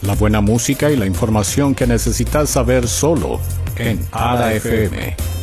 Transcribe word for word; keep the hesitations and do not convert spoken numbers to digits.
La buena música y la información que necesitas saber solo en Ara F M.